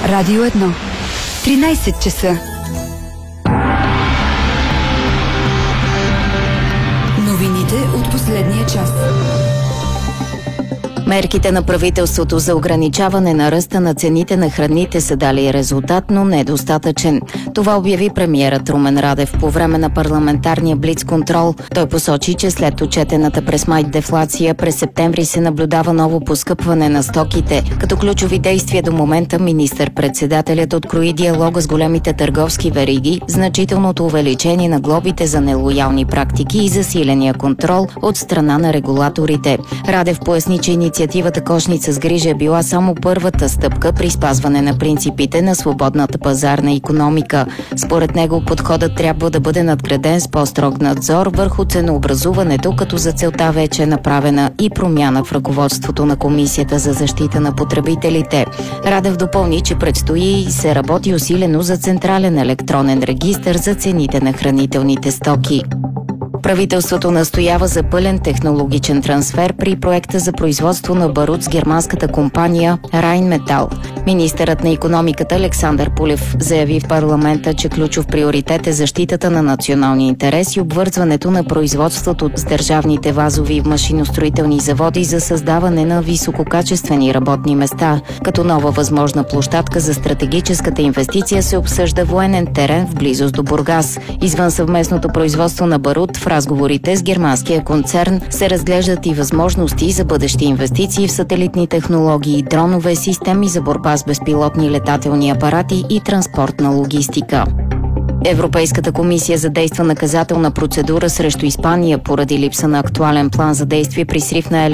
Радио 1. 13 часа. Новините от последния час. Мерките на правителството за ограничаване на ръста на цените на храните са дали резултат, но недостатъчен. Това обяви премиерът Румен Радев по време на парламентарния блицконтрол. Той посочи, че след отчетената през май дефлация, през септември се наблюдава ново поскъпване на стоките. Като ключови действия до момента министър-председателят открои диалога с големите търговски вериги, значителното увеличение на глобите за нелоялни практики и засиления контрол от страна на регулаторите. Радев поясни, че инициативата Кошница с грижа е била само първата стъпка при спазване на принципите на свободната пазарна икономика. Според него подходът трябва да бъде надграден с по-строг надзор върху ценообразуването, като за целта вече е направена и промяна в ръководството на Комисията за защита на потребителите. Радев допълни, че предстои и се работи усилено за централен електронен регистър за цените на хранителните стоки. Правителството настоява за пълен технологичен трансфер при проекта за производство на барут с германската компания Райнметал. Министърът на икономиката Александър Пулев заяви в парламента, че ключов приоритет е защитата на националния интерес и обвързването на производството с държавните вазови машиностроителни заводи за създаване на висококачествени работни места. Като нова възможна площадка за стратегическата инвестиция се обсъжда военен терен в близост до Бургас. Извън съвместното производство на барут, в разговорите с германския концерн се разглеждат и възможности за бъдещи инвестиции в сателитни технологии, дронове, системи за борба с безпилотни летателни апарати и транспортна логистика. Европейската комисия задейства наказателна процедура срещу Испания поради липса на актуален план за действие при срив на